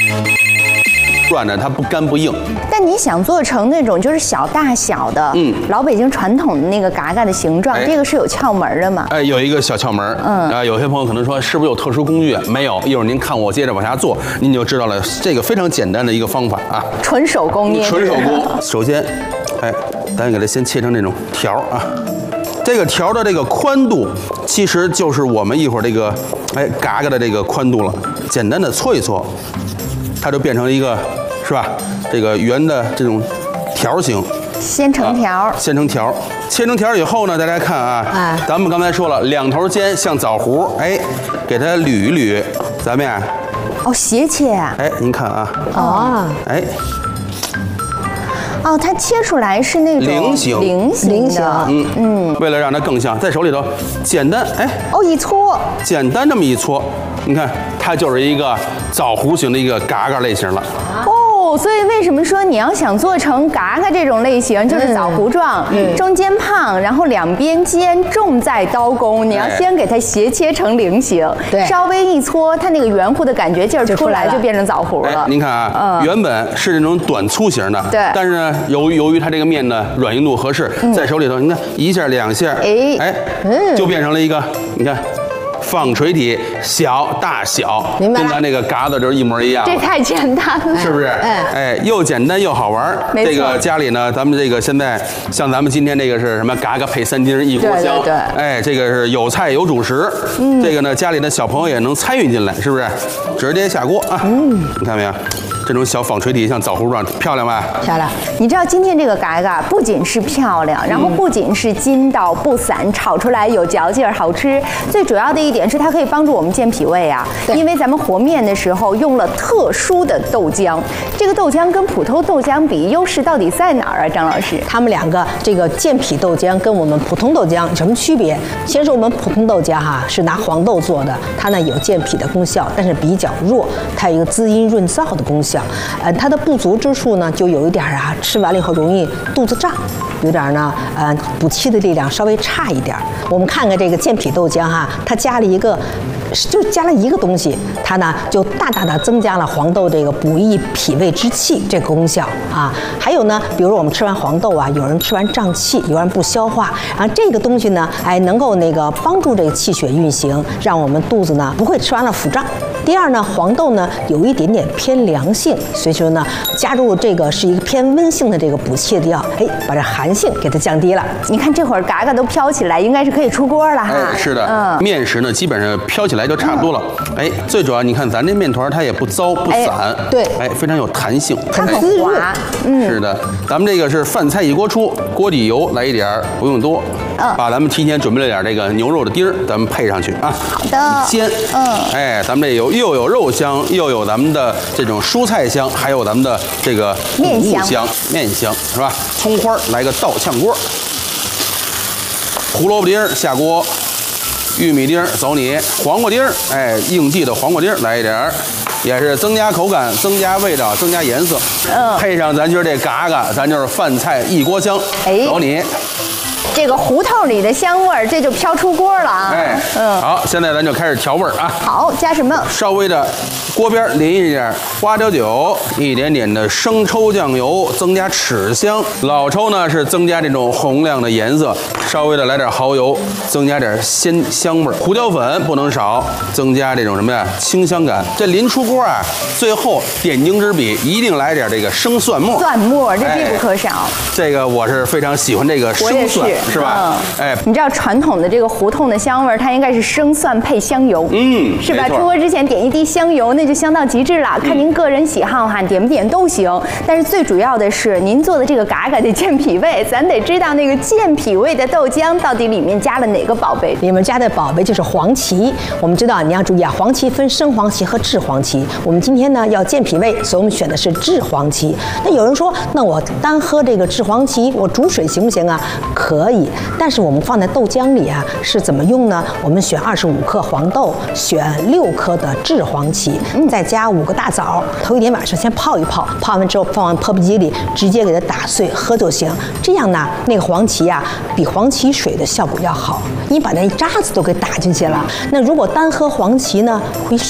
软的，它不干不硬。 但你想做成那种就是小大小的，老北京传统的那个嘎嘎的形状，这个是有窍门的吗？ 哎，有一个小窍门。有些朋友可能说，是不是有特殊工具？没有，一会儿您看我接着往下做，您就知道了。这个非常简单的一个方法啊， 纯手工捏。 纯手工。首先，哎，咱给它先切成这种条啊。这个条的这个宽度，其实就是我们一会儿这个嘎嘎的这个宽度了。简单的搓一搓，它就变成一个，是吧？这个圆的这种条形。 先成条， 先成条，切成条以后呢，大家看啊，咱们刚才说了，两头尖像枣核，哎，给它捋一捋，咱们呀， 斜切啊， 哎，您看啊，哎。 它切出来是那种菱形的， 为了让它更像，在手里头简单， 一搓， 简单这么一搓，你看它就是一个枣核形的一个嘎嘎类型了。 所以为什么说你要想做成嘎嘎这种类型，就是枣核状，中间胖，然后两边尖，重在刀工。你要先给它斜切成菱形，对，稍微一搓，它那个圆乎的感觉劲儿出来，就变成枣核了。 您看啊，原本是这种短粗型的， 对， 但是呢，由于它这个面呢软硬度合适，在手里头，你看一下两下，就变成了一个，你看。纺锤体小大小，跟咱那个嘎子就是一模一样。 这太简单了， 是不是？又简单又好玩。这个家里呢，咱们这个现在像咱们今天这个是什么？嘎嘎配3丁一锅香。对，这个是有菜有主食。这个呢，家里的小朋友也能参与进来，是不是？直接下锅啊！你看没有？这种小纺锤体像枣核状，漂亮吧？ 漂亮。你知道今天这个嘎嘎不仅是漂亮，然后不仅是筋道不散，炒出来有嚼劲儿，好吃。最主要的一点是它可以帮助我们健脾胃啊，因为咱们和面的时候用了特殊的豆浆。这个豆浆跟普通豆浆比，优势到底在哪儿啊？张老师， 他们两个这个健脾豆浆跟我们普通豆浆有什么区别？先说我们普通豆浆是拿黄豆做的，它呢有健脾的功效，但是比较弱，它有一个滋阴润燥的功效。它的不足之处呢，就有一点吃完了以后容易肚子胀，有点呢补气的力量稍微差一点。我们看看这个健脾豆浆它加了一个东西，它呢就大大的增加了黄豆这个补益脾胃之气这个功效啊。还有呢，比如我们吃完黄豆有人吃完胀气，有人不消化，然后这个东西呢，能够帮助这个气血运行，让我们肚子呢不会吃完了腹胀。第二呢，黄豆呢有一点点偏凉性，所以说呢，加入这个是一个偏温性的这个补气的药，把这寒性给它降低了。 你看这会儿嘎嘎都飘起来，应该是可以出锅了哈。 是的，面食呢基本上飘起来就差不多了。最主要你看咱这面团它也不糟不散， 对， 非常有弹性， 很滋润。 是的，咱们这个是饭菜一锅出，锅底油来一点，不用多。把咱们提前准备了点这个牛肉的丁儿，咱们配上去啊。 好的。 煎。咱们这又有肉香，又有咱们的这种蔬菜香，还有咱们的这个面香， 面香是吧？葱花来个倒炝锅，胡萝卜丁下锅，玉米丁走你，黄瓜丁应季的黄瓜丁来一点，也是增加口感、增加味道、增加颜色。配上咱今儿这嘎嘎，咱就是饭菜一锅香，走你。 这个胡同里的香味儿，这就飘出锅了啊！ 好，现在咱就开始调味儿啊。 好，加什么？ 稍微的锅边淋一点花雕酒，一点点的生抽酱油，增加齿香。老抽呢是增加这种红亮的颜色，稍微的来点蚝油，增加点鲜香味儿。胡椒粉不能少，增加这种什么呀清香感。这临出锅最后点睛之笔一定来点这个生蒜末。 蒜末这必不可少。 这个我是非常喜欢这个生蒜。是吧？ 你知道传统的这个胡同的香味，它应该是生蒜配香油，是吧？出锅之前点一滴香油，那就香到极致了。看您个人喜好点不点都行。但是最主要的是，您做的这个嘎嘎得健脾胃，咱得知道那个健脾胃的豆浆到底里面加了哪个宝贝？ 里面加的宝贝就是黄芪。我们知道你要注意黄芪分生黄芪和炙黄芪。我们今天呢要健脾胃，所以我们选的是炙黄芪。那有人说，那我单喝这个炙黄芪，我煮水行不行啊？可以，但是我们放在豆浆里是怎么用呢？我们选25克黄豆，选6克的炙黄芪，再加5个大枣，头一天晚上先泡一泡，泡完之后放完破壁机里，直接给它打碎喝就行。这样呢，那个黄芪比黄芪水的效果要好，你把那渣子都给打进去了。那如果单喝黄芪呢，会